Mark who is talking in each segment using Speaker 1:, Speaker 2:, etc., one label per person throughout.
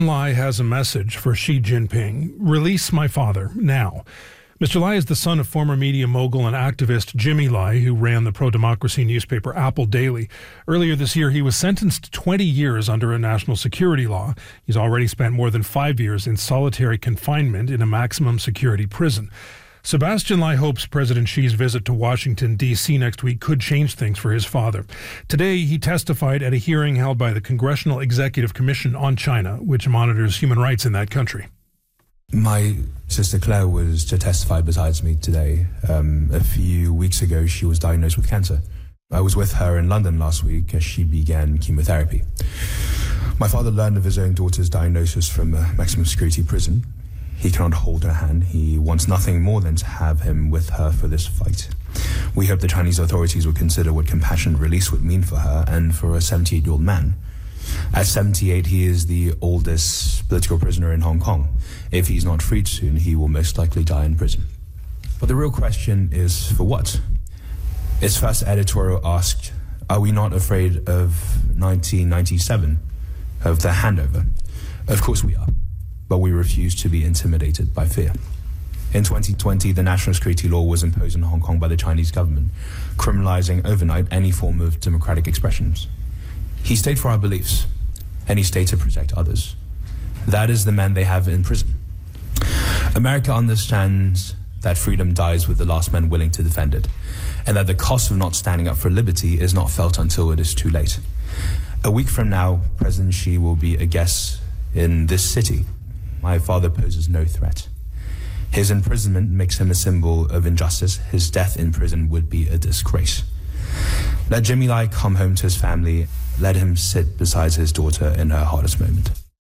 Speaker 1: Lai has a message for Xi Jinping. Release my father, now. Mr. Lai is the son of former media mogul and activist Jimmy Lai, who ran the pro-democracy newspaper Apple Daily. Earlier this year, he was sentenced to 20 years under a national security law. He's already spent more than 5 years in solitary confinement in a maximum security prison. Sebastian Lai hopes President Xi's visit to Washington, D.C. next week could change things for his father. Today, he testified at a hearing held by the Congressional Executive Commission on China, which monitors human rights in that country.
Speaker 2: My sister Claire was to testify besides me today. A few weeks ago, she was diagnosed with cancer. I was with her in London last week as she began chemotherapy. My father learned of his own daughter's diagnosis from a maximum security prison. He cannot hold her hand. He wants nothing more than to have him with her for this fight. We hope the Chinese authorities will consider what compassionate release would mean for her and for a 78-year-old man. At 78, he is the oldest political prisoner in Hong Kong. If he's not freed soon, he will most likely die in prison. But the real question is, for what? Its first editorial asked, are we not afraid of 1997, of the handover? Of course we are. But we refuse to be intimidated by fear. In 2020, the national security law was imposed in Hong Kong by the Chinese government, criminalizing overnight any form of democratic expressions. He stayed for our beliefs, and he stayed to protect others. That is the man they have in prison. America understands that freedom dies with the last man willing to defend it, and that the cost of not standing up for liberty is not felt until it is too late. A week from now, President Xi will be a guest in this city. My father poses no threat. His imprisonment makes him a symbol of injustice. His death in prison would be a disgrace. Let Jimmy Lai come home to his family. Let him sit beside his daughter in her hardest moment.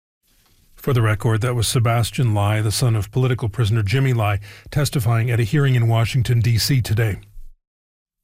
Speaker 1: For the record, that was Sebastian Lai, the son of political prisoner Jimmy Lai, testifying at a hearing in Washington, D.C. today.